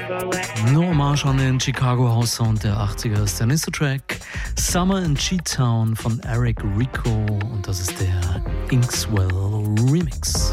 No Hommage an den Chicago House Sound der 80er ist der nächste Track. Summer in Cheetown von Eric Rico und das ist der Inkswell Remix.